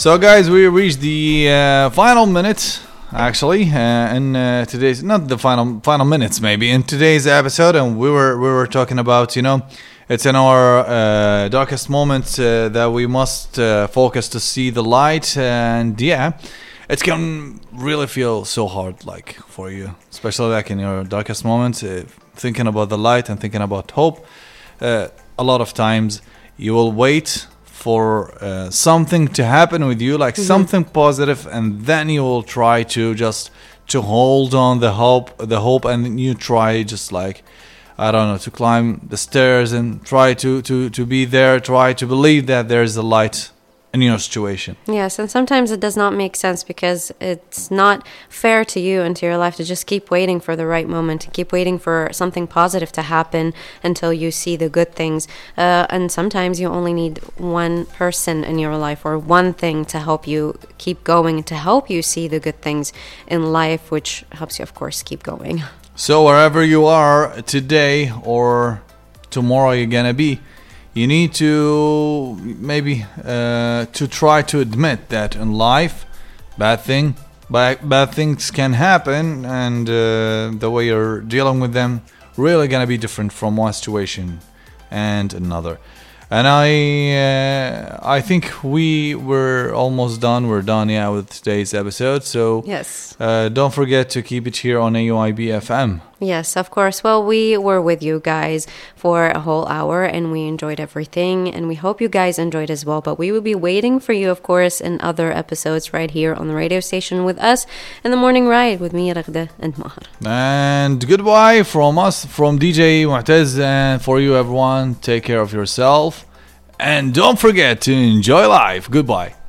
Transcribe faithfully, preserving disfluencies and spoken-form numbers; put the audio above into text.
So, guys, we reached the uh, final minute, actually, uh, in uh, today's not the final final minutes, maybe in today's episode, and we were we were talking about, you know, it's in our uh, darkest moments uh, that we must uh, focus to see the light, and yeah, it can really feel so hard, like for you, especially like in your darkest moments, uh, thinking about the light and thinking about hope. Uh, a lot of times, you will wait for uh, something to happen with you, like mm-hmm. something positive, and then you will try to just to hold on the hope, the hope, and then you try just like, I don't know, to climb the stairs and try to to to be there, try to believe that there is a light in your situation. Yes, and sometimes it does not make sense because it's not fair to you and to your life to just keep waiting for the right moment, to keep waiting for something positive to happen until you see the good things. Uh, and sometimes you only need one person in your life or one thing to help you keep going, to help you see the good things in life, which helps you, of course, keep going. So wherever you are today or tomorrow you're gonna be, you need to maybe uh, to try to admit that in life, bad thing, bad, bad things can happen, and uh, the way you're dealing with them really gonna be different from one situation and another. And I, uh, I think we were almost done. We're done, yeah, with today's episode. So yes, uh, don't forget to keep it here on A U I B F M. Yes, of course. Well, we were with you guys for a whole hour and we enjoyed everything, and we hope you guys enjoyed as well. But we will be waiting for you, of course, in other episodes right here on the radio station with us in the morning ride with me, Raghda, and Mahar. And goodbye from us, from D J Mu'taz, and for you, everyone. Take care of yourself and don't forget to enjoy life. Goodbye.